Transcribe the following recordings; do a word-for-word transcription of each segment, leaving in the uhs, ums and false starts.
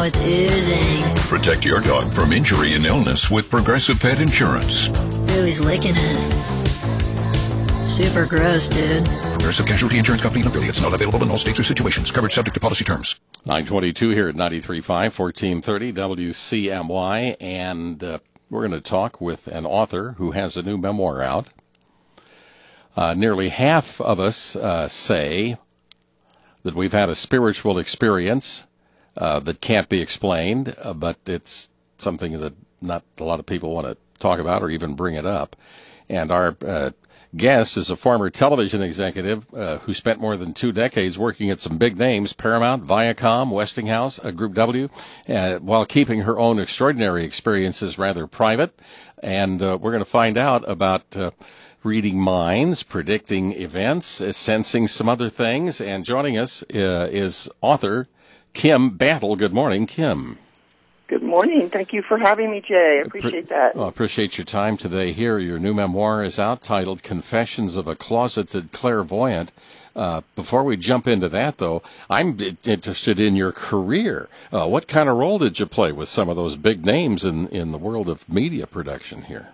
it's oozing. Protect your dog from injury and illness with Progressive Pet Insurance. Ooh, he's licking it. Super gross, dude. Progressive Casualty Insurance Company and affiliates. Not available in all states or situations. Coverage subject to policy terms. nine twenty-two here at ninety-three point five, fourteen thirty W C M Y. And uh, we're going to talk with an author who has a new memoir out. Uh, nearly half of us uh, say that we've had a spiritual experience uh, that can't be explained, uh, but it's something that not a lot of people want to talk about or even bring it up. And our uh, guest is a former television executive uh, who spent more than two decades working at some big names, Paramount, Viacom, Westinghouse, uh, Group W, uh, while keeping her own extraordinary experiences rather private. And uh, we're going to find out about uh, reading minds, predicting events, uh, sensing some other things. And joining us uh, is author Kim Battle. Good morning, Kim. Good morning. Thank you for having me, Jay. I appreciate that. Well, I appreciate your time today here. Your new memoir is out titled Confessions of a Closeted Clairvoyant. Uh, before we jump into that, though, I'm interested in your career. Uh, what kind of role did you play with some of those big names in, in the world of media production here?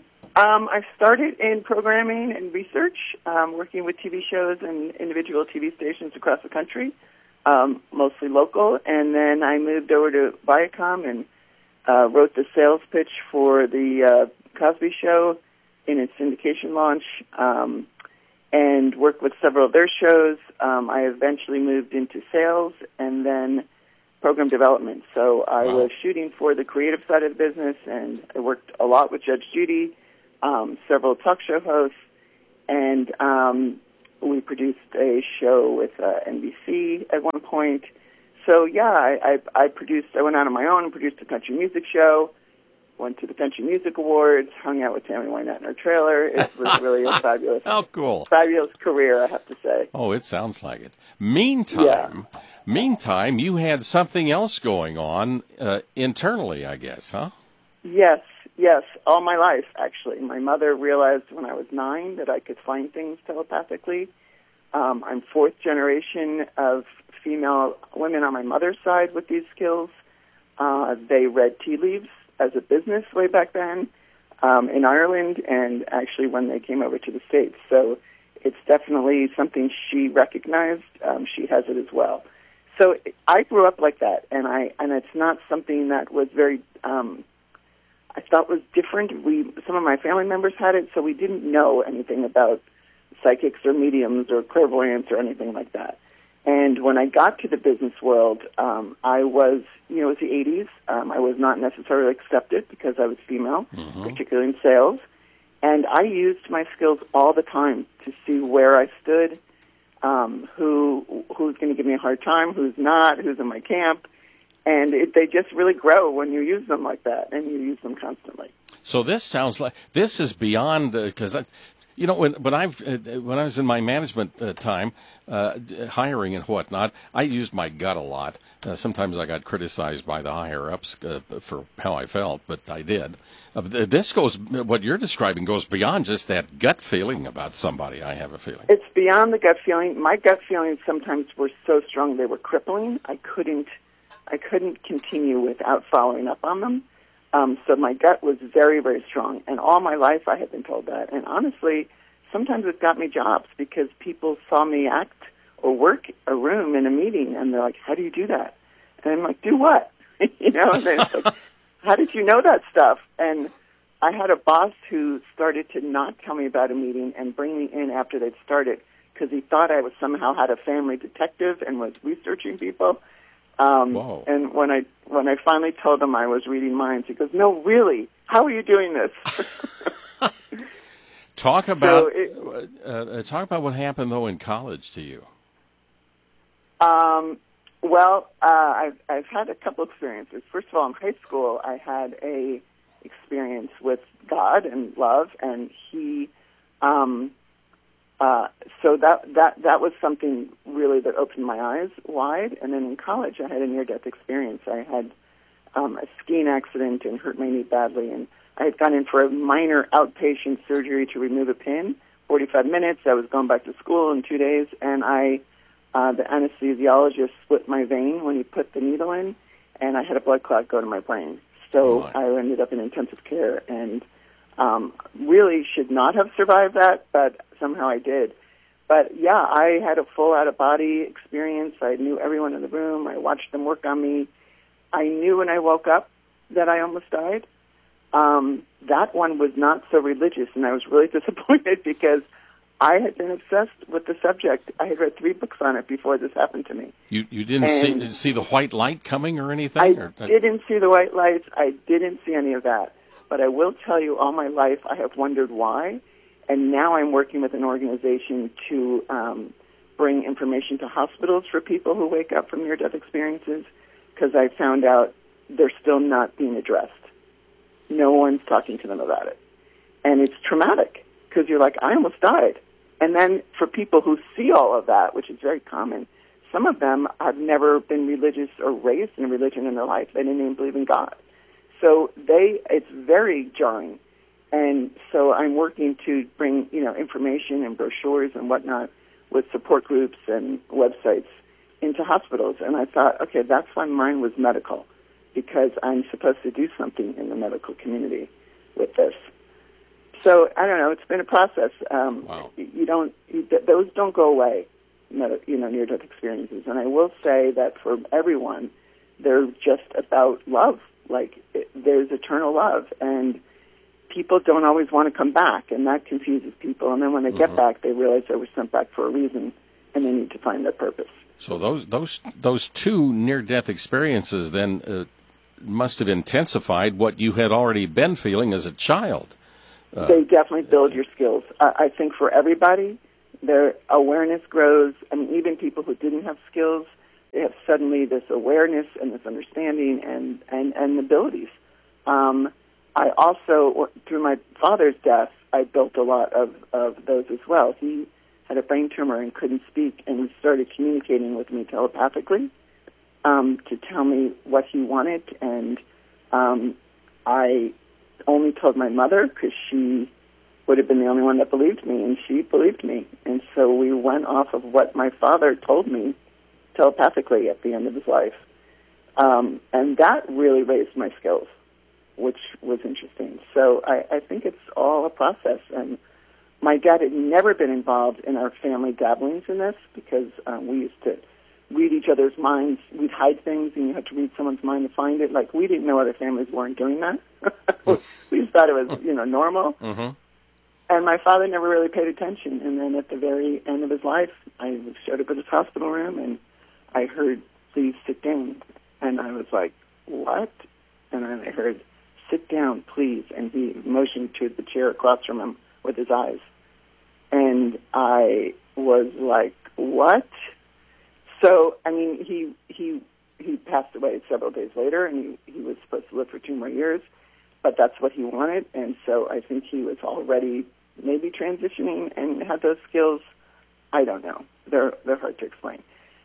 Um, I started in programming and research, um, working with T V shows and individual T V stations across the country, um, mostly local. And then I moved over to Viacom and uh, wrote the sales pitch for the uh, Cosby Show in its syndication launch, um, and worked with several of their shows. Um, I eventually moved into sales and then program development. So I Wow. was shooting for the creative side of the business, and I worked a lot with Judge Judy, Um, several talk show hosts, and um, we produced a show with uh, N B C at one point. So, yeah, I, I, I produced, I went out on my own and produced a country music show, went to the Country Music Awards, hung out with Tammy Wynette in her trailer. It was really a fabulous, How cool. fabulous career, I have to say. Oh, it sounds like it. Meantime, Yeah. meantime, you had something else going on uh, internally, I guess, huh? Yes. Yes, all my life, actually. My mother realized when I was nine that I could find things telepathically. Um, I'm fourth generation of female women on my mother's side with these skills. Uh, they read tea leaves as a business way back then um, in Ireland, and actually when they came over to the States. So it's definitely something she recognized. Um, she has it as well. So I grew up like that, and I and it's not something that was very... Um, I thought was different. We some of my family members had it, so we didn't know anything about psychics or mediums or clairvoyance or anything like that. And when I got to the business world, um, I was, you know, it was the eighties. Um, I was not necessarily accepted because I was female, mm-hmm. particularly in sales. And I used my skills all the time to see where I stood, um, who who's going to give me a hard time, who's not, who's in my camp. And it, they just really grow when you use them like that, and you use them constantly. So this sounds like this is beyond because uh, you know when when I've uh, when I was in my management uh, time, uh, hiring and whatnot, I used my gut a lot. Uh, sometimes I got criticized by the higher ups uh, for how I felt, but I did. Uh, this goes what you're describing goes beyond just that gut feeling about somebody. I have a feeling it's beyond the gut feeling. My gut feelings sometimes were so strong they were crippling. I couldn't. I couldn't continue without following up on them. Um, so my gut was very, very strong. And all my life I had been told that. And honestly, sometimes it got me jobs because people saw me act or work a room in a meeting, and they're like, how do you do that? And I'm like, do what? you know, and then it's like, how did you know that stuff? And I had a boss who started to not tell me about a meeting and bring me in after they'd started because he thought I was somehow had a family detective and was researching people. Um, Whoa. And when I when I finally told him I was reading minds, he goes, "No, really? How are you doing this?" talk about so it, uh, talk about what happened though in college to you. Um, well, uh, I've I've had a couple experiences. First of all, in high school, I had a experience with God and love, and he. Um, Uh, so that, that, that was something really that opened my eyes wide. And then in college, I had a near-death experience. I had um, a skiing accident and hurt my knee badly. And I had gone in for a minor outpatient surgery to remove a pin, forty-five minutes. I was going back to school in two days. And I, uh, the anesthesiologist split my vein when he put the needle in. and I had a blood clot go to my brain. So Oh, I ended up in intensive care, and um, really should not have survived that, but somehow I did. But yeah, I had a full out-of-body experience. I knew everyone in the room. I watched them work on me. I knew when I woke up that I almost died. Um, that one was not so religious, and I was really disappointed because I had been obsessed with the subject. I had read three books on it before this happened to me. You you didn't And see see the white light coming or anything? I or, uh, didn't see the white lights. I didn't see any of that. But I will tell you, all my life, I have wondered why. And now I'm working with an organization to um, bring information to hospitals for people who wake up from near-death experiences, because I found out they're still not being addressed. No one's talking to them about it. And it's traumatic, because you're like, I almost died. And then for people who see all of that, which is very common, some of them have never been religious or raised in religion in their life. They didn't even believe in God. So they, it's very jarring. And so I'm working to bring, you know, information and brochures and whatnot with support groups and websites into hospitals. And I thought, okay, that's why mine was medical, because I'm supposed to do something in the medical community with this. So I don't know. It's been a process. Um, Wow. You don't; you, those don't go away. You know, near-death experiences. And I will say that for everyone, they're just about love. Like it, there's eternal love, and people don't always want to come back, and that confuses people. And then when they Mm-hmm. get back, they realize they were sent back for a reason, and they need to find their purpose. So those those those two near-death experiences then uh, must have intensified what you had already been feeling as a child. Uh, they definitely build your skills. I, I think for everybody, their awareness grows. I mean, even people who didn't have skills, they have suddenly this awareness and this understanding and, and, and abilities. Um, I also, through my father's death, I built a lot of, of those as well. He had a brain tumor and couldn't speak, and he started communicating with me telepathically um, to tell me what he wanted, and um, I only told my mother because she would have been the only one that believed me, and she believed me. And so we went off of what my father told me telepathically at the end of his life. Um, and that really raised my skills, which was interesting. So I, I think it's all a process. And my dad had never been involved in our family dabblings in this, because um, we used to read each other's minds. We'd hide things, and you had to read someone's mind to find it. Like, we didn't know other families weren't doing that. We just thought it was, you know, normal. Mm-hmm. And my father never really paid attention. And then at the very end of his life, I showed up at his hospital room, and I heard, "Please sit down." And I was like, "What?" And then I heard, "Sit down, please." And he motioned to the chair across from him with his eyes. And I was like, "What?" So, I mean, he he he passed away several days later, and he, he was supposed to live for two more years, but that's what he wanted. And so I think he was already maybe transitioning and had those skills. I don't know. They're they're hard to explain.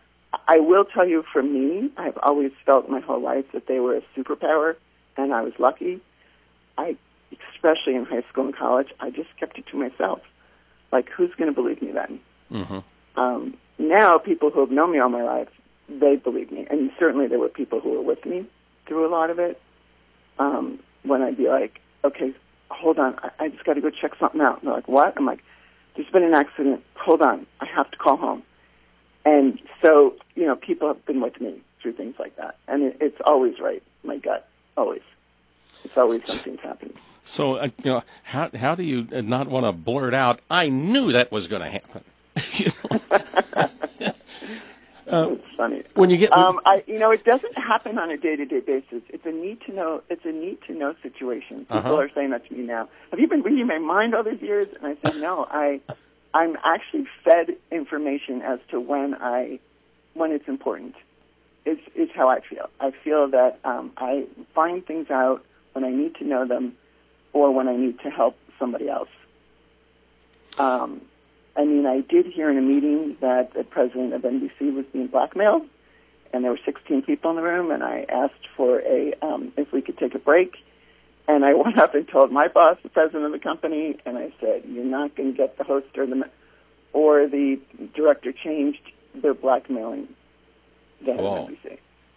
I will tell you, for me, I've always felt my whole life that they were a superpower, and I was lucky. I, especially in high school and college, I just kept it to myself. Like, who's going to believe me then? Mm-hmm. Um, now, people who have known me all my life, they believe me. And certainly there were people who were with me through a lot of it. Um, when I'd be like, "Okay, hold on, I, I just got to go check something out." And they're like, "What?" I'm like, "There's been an accident. Hold on, I have to call home." And so, you know, people have been with me through things like that. And it, it's always right, my gut, always. It's always something's happening. So, uh, you know, how how do you not want to blurt out, "I knew that was going to happen"? You know? uh, It's funny. When you get, um, I, you know, it doesn't happen on a day-to-day basis. It's a need to know. It's a need to know situation. People Uh-huh. are saying that to me now. Have you been reading my mind all these years? And I say, no. I, I'm actually fed information as to when I, when it's important. Is is how I feel. I feel that um, I find things out when I need to know them, or when I need to help somebody else. Um, I mean, I did hear in a meeting that the president of N B C was being blackmailed, and there were sixteen people in the room, and I asked for a, um, if we could take a break, and I went up and told my boss, the president of the company, and I said, "You're not going to get the host or the, or the director changed. They're blackmailing the head Whoa. of N B C."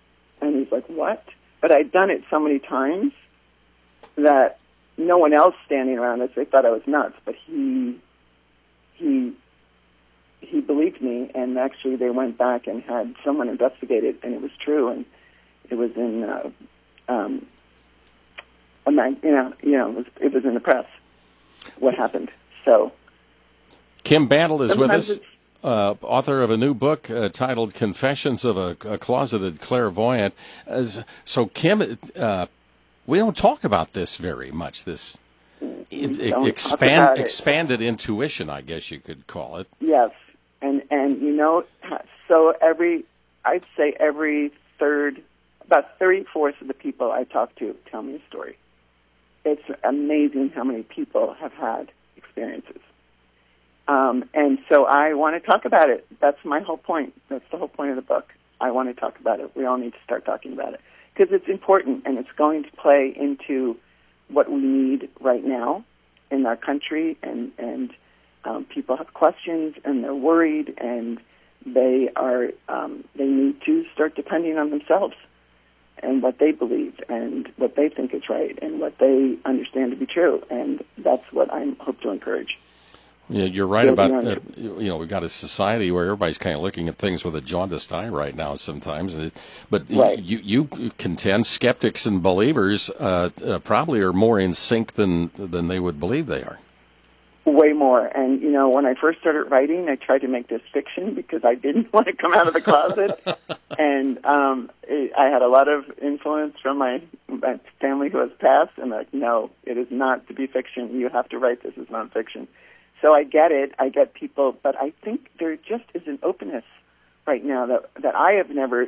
And he's like, what? But I'd done it so many times that no one else standing around us, they thought I was nuts. But he, he, he believed me, and actually they went back and had someone investigate it, and it was true, and it was in, uh, um, a mag- you know, you know, it was, it was in the press what happened. So, Kim Bandel is with sometimes us, uh, author of a new book uh, titled "Confessions of a, a Closeted Clairvoyant." As, so, Kim, uh, we don't talk about this very much. This it, it, Don't expand, talk about it. expanded intuition, I guess you could call it. Yes, and and you know, so every I'd say every third, about thirty-fourths of the people I talk to tell me a story. It's amazing how many people have had experiences, um, and so I want to talk about it. That's my whole point. That's the whole point of the book. I want to talk about it. We all need to start talking about it because it's important, and it's going to play into what we need right now in our country, and and um, people have questions and they're worried, and they are um, they need to start depending on themselves and what they believe and what they think is right and what they understand to be true, and that's what I hope to encourage. Yeah, you're right about, uh, you know, we've got a society where everybody's kind of looking at things with a jaundiced eye right now sometimes. But right. you, you contend skeptics and believers uh, uh, probably are more in sync than than they would believe they are. Way more. And, you know, when I first started writing, I tried to make this fiction because I didn't want to come out of the closet. and um, it, I had a lot of influence from my, my family who has passed, and like, no, it is not to be fiction. You have to write this as nonfiction. So I get it. I get people, but I think there just is an openness right now that that I have never